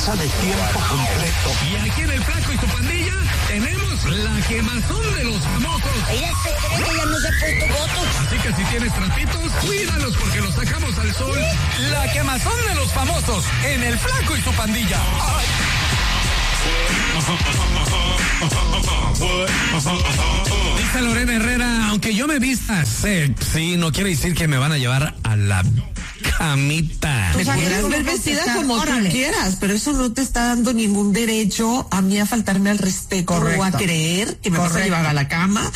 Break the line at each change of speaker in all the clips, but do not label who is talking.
empresa de tiempo completo.
Y aquí en El Flaco y su Pandilla tenemos la quemazón de los famosos.
Ella se cree que ya no se ha puesto votos.
Así que si tienes trapitos, cuídalos porque los sacamos al sol. La quemazón de los famosos en El Flaco y su Pandilla. ¡Ay! Dice Lorena Herrera, aunque yo me vista sexy, no quiere decir que me van a llevar a la camita.
O sea, quieres ver vestida como tú quieras, pero eso no te está dando ningún derecho a mí a faltarme al respeto. Correcto. O a creer que me vas a llevar a la cama.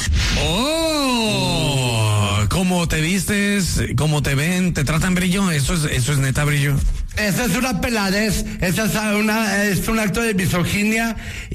Oh, cómo te vistes, cómo te ven, te tratan, Brillo, eso es neta, Brillo.
Esa es una peladez, es un acto de misoginia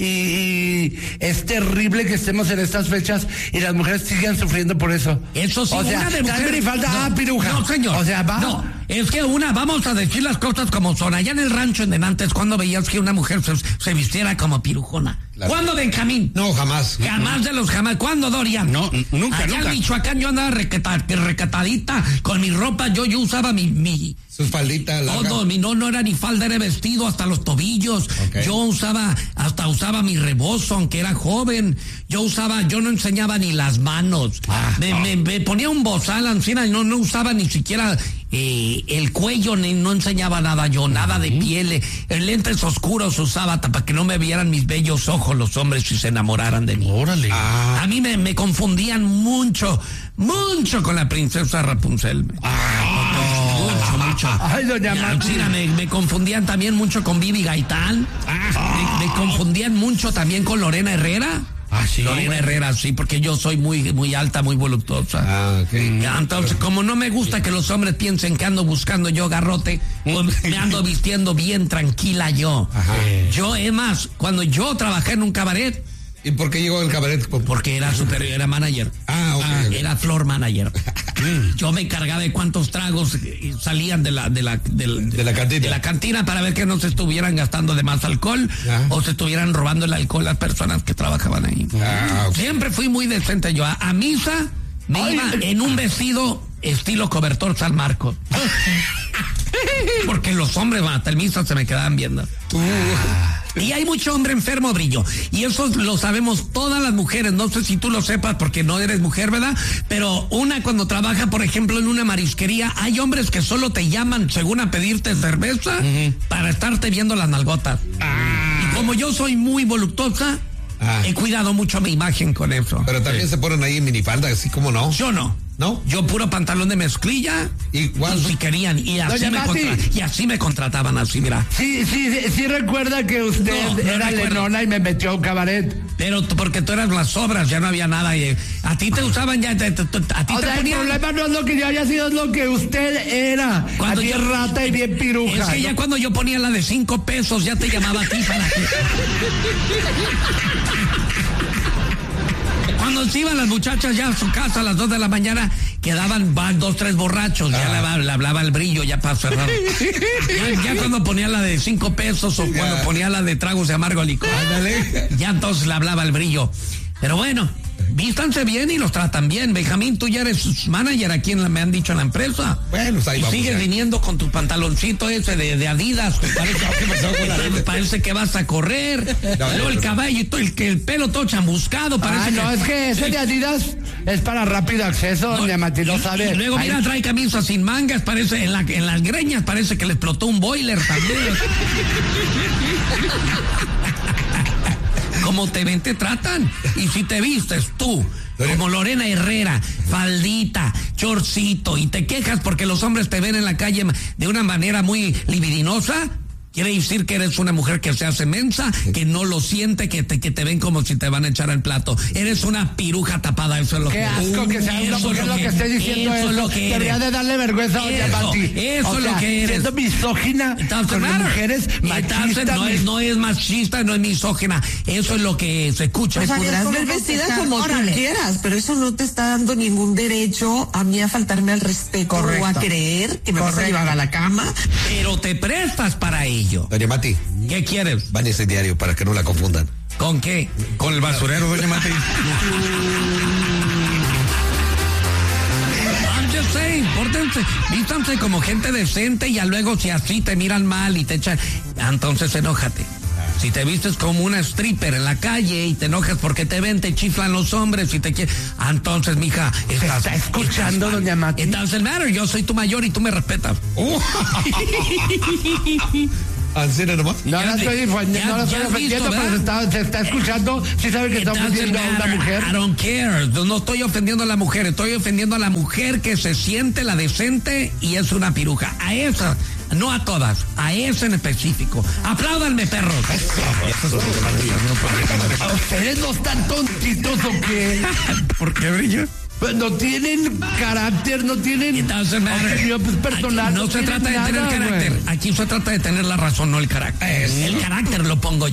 y es terrible que estemos en estas fechas y las mujeres sigan sufriendo por eso.
Eso sí,
o sea,
una de mujer...
falta, piruja.
No, señor.
O sea, va.
No, es que vamos a decir las cosas como son. Allá en el rancho en Denantes, ¿cuándo veías que una mujer se vistiera como pirujona? Claro. ¿Cuándo, Benjamín?
No, jamás.
Jamás de los jamás. ¿Cuándo, Dorian?
No, nunca,
allá
nunca.
en Michoacán yo andaba recatadita con mi ropa, yo usaba mi
sus falditas largas.
Todo, no era ni falda, era vestido hasta los tobillos. Okay. Yo usaba mi rebozo, aunque era joven. Yo no enseñaba ni las manos. Me ponía un bozal, encima, no usaba ni siquiera el cuello, no enseñaba nada yo, nada de piel. Lentes oscuros usaba para que no me vieran mis bellos ojos los hombres y se enamoraran de mí.
Órale.
A mí me confundían mucho con la princesa Rapunzel. Mucho.
Ay, doña Martina.
Me confundían también mucho con Vivi Gaitán. Me confundían mucho también con Lorena Herrera.
Sí.
Lorena Herrera, sí, porque yo soy muy alta, muy voluptuosa.
Okay.
Entonces, como no me gusta que los hombres piensen que ando buscando yo garrote, pues me ando vistiendo bien tranquila yo.
Ajá.
Yo, es más, cuando yo trabajé en un cabaret.
¿Y por qué llegó el cabaret?
Porque era era manager.
Okay.
Era floor manager. Yo me encargaba de cuántos tragos salían de la cantina. De la cantina para ver que no se estuvieran gastando de más alcohol o se estuvieran robando el alcohol las personas que trabajaban ahí.
Okay.
Siempre fui muy decente yo. A misa me iba en un vestido estilo cobertor San Marcos. Porque los hombres hasta el misa se me quedaban viendo. Y hay mucho hombre enfermo, Brillo. Y eso lo sabemos todas las mujeres. No sé si tú lo sepas porque no eres mujer, ¿verdad? Pero cuando trabaja, por ejemplo, en una marisquería, hay hombres que solo te llaman, según a pedirte cerveza, para estarte viendo las nalgotas. Y como yo soy muy voluptuosa, he cuidado mucho mi imagen con eso.
Pero también se ponen ahí en minifalda, así como no.
Yo no.
¿No?
Yo puro pantalón de mezclilla.
Igual.
Si querían. Y así me contrataban, así, mira.
Sí recuerda que usted era lenona y me metió a un cabaret.
Pero porque tú eras las obras, ya no había nada. A ti te usaban ya. A ti te ponían...
El problema no es lo que yo haya sido, es lo que usted era.
Cuando
así rata y bien piruja.
Es que ya cuando yo ponía la de 5 pesos, ya te llamaba a ti para que... Cuando se iban las muchachas ya a su casa a las 2 de la mañana, quedaban 2, 3 borrachos, ya le hablaba el Brillo ya para cerrar. Ya cuando ponía la de 5 pesos o cuando ponía la de tragos de amargo licor, ya entonces le hablaba el Brillo. Pero bueno, vístanse bien y los tratan bien. Benjamín, tú ya eres manager aquí me han dicho en la empresa.
Bueno, ahí vamos.
Sigues viniendo con tu pantaloncito ese de Adidas. Parece que vas a correr. Luego el caballo y el pelo todo chamuscado.
Es que ese de Adidas es para rápido acceso, doña Mati, no sabe.
Y luego mira, trae camisa sin mangas, parece, en las greñas parece que le explotó un boiler también. Como te ven, te tratan. Y si te vistes tú como Lorena Herrera, faldita, chorcito, y te quejas porque los hombres te ven en la calle de una manera muy libidinosa, quiere decir que eres una mujer que se hace mensa, que no lo siente, que te ven como si te van a echar al plato. Eres una piruja tapada, eso es lo que
eres. Qué asco que sea una mujer lo que esté diciendo eso.
Lo que
debería de darle vergüenza a doña Mati.
Eso es lo que eres.
Siendo misógina con las mujeres, machista.
No es machista, no es misógina. Eso es lo que se escucha.
O sea, podrás ver vestida como tú quieras, pero eso no te está dando ningún derecho a mí a faltarme al respeto o a creer que me vas a llevar a la cama.
Pero te prestas para ello.
Doña Mati.
¿Qué quieres?
Van ese diario para que no la confundan.
¿Con qué?
Con el basurero, doña Mati.
I'm just Pórtense, vístanse como gente decente y ya luego si así te miran mal y te echan, entonces enójate. Si te vistes como una stripper en la calle y te enojas porque te ven, te chiflan los hombres y te quieren, entonces, mija,
¿Está escuchando, doña Mati?
It doesn't matter, yo soy tu mayor y tú me respetas.
¿Así nomás?
No la estoy ofendiendo, pero se está escuchando. Sí sabe que está ofendiendo a una mujer.
I don't care. No estoy ofendiendo a la mujer, estoy ofendiendo a la mujer que se siente la decente y es una piruja. A esa, no a todas, a esa en específico. Apláudanme, perros.
¿Ustedes no están tontitos o qué?
¿Por qué, brillo?
Pues no tienen carácter, no tienen opinión personal.
No se trata de tener carácter. Aquí se trata de tener la razón, no el carácter. El carácter lo pongo yo.